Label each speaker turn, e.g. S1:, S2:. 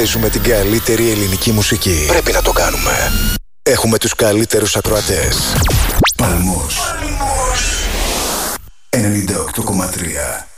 S1: παίζουμε την καλύτερη ελληνική μουσική. Πρέπει να το κάνουμε. Έχουμε τους καλύτερους ακροατές. Παλμός 98,3.